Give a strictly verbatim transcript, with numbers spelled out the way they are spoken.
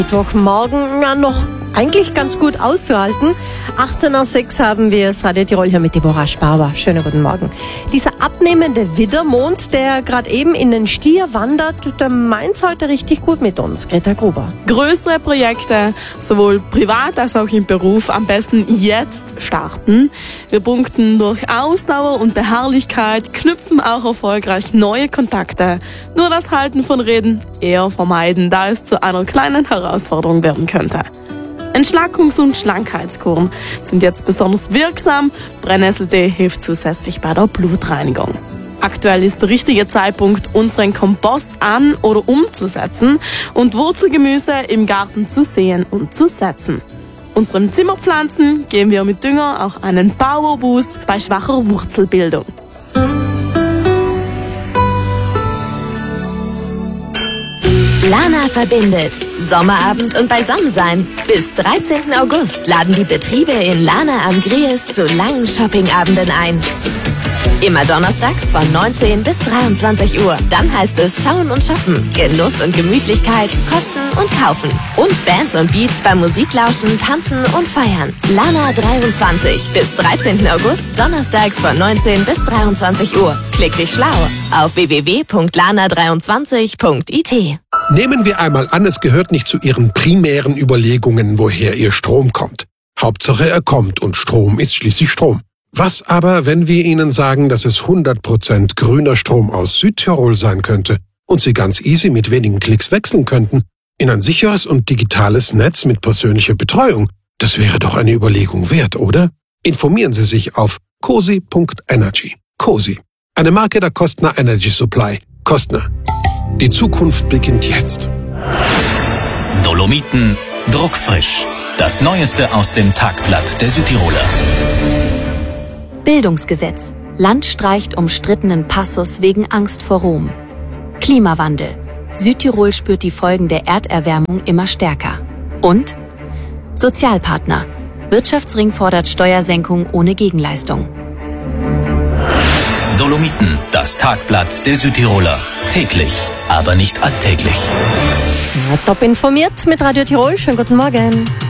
Mittwochmorgen ja, noch eigentlich ganz gut auszuhalten. achtzehn Uhr sechs haben wir das Radio Tirol hier mit Deborah Sparber. Schönen guten Morgen. Dieser abnehmende Widdermond, der gerade eben in den Stier wandert, der meint's heute richtig gut mit uns. Greta Gruber. Größere Projekte, sowohl privat als auch im Beruf, am besten jetzt starten. Wir punkten durch Ausdauer und Beharrlichkeit, knüpfen auch erfolgreich neue Kontakte. Nur das Halten von Reden eher vermeiden, da es zu einer kleinen Herausforderung werden könnte. Entschlackungs- und Schlankheitskuren sind jetzt besonders wirksam. Brennnesseltee hilft zusätzlich bei der Blutreinigung. Aktuell ist der richtige Zeitpunkt, unseren Kompost an- oder umzusetzen und Wurzelgemüse im Garten zu säen und zu setzen. Unseren Zimmerpflanzen geben wir mit Dünger auch einen Powerboost bei schwacher Wurzelbildung. Lana verbindet. Sommerabend und Beisammensein. Bis dreizehnten August laden die Betriebe in Lana am Gries zu langen Shoppingabenden ein. Immer donnerstags von neunzehn bis dreiundzwanzig Uhr. Dann heißt es Schauen und Shoppen, Genuss und Gemütlichkeit, Kosten und Kaufen. Und Bands und Beats beim Musiklauschen, Tanzen und Feiern. Lana dreiundzwanzig bis dreizehnten August, donnerstags von neunzehn bis dreiundzwanzig Uhr. Klick dich schlau auf w w w punkt lana dreiundzwanzig punkt i t. Nehmen wir einmal an, es gehört nicht zu Ihren primären Überlegungen, woher Ihr Strom kommt. Hauptsache er kommt und Strom ist schließlich Strom. Was aber, wenn wir Ihnen sagen, dass es hundert Prozent grüner Strom aus Südtirol sein könnte und Sie ganz easy mit wenigen Klicks wechseln könnten in ein sicheres und digitales Netz mit persönlicher Betreuung? Das wäre doch eine Überlegung wert, oder? Informieren Sie sich auf cosi punkt energy. Cosi, eine Marke der Kostner Energy Supply. Kostner. Die Zukunft beginnt jetzt. Dolomiten druckfrisch. Das Neueste aus dem Tagblatt der Südtiroler. Bildungsgesetz. Land streicht umstrittenen Passus wegen Angst vor Rom. Klimawandel. Südtirol spürt die Folgen der Erderwärmung immer stärker. Und Sozialpartner. Wirtschaftsring fordert Steuersenkung ohne Gegenleistung. Dolomiten, das Tagblatt der Südtiroler. Täglich, aber nicht alltäglich. Ja, top informiert mit Radio Tirol. Schönen guten Morgen.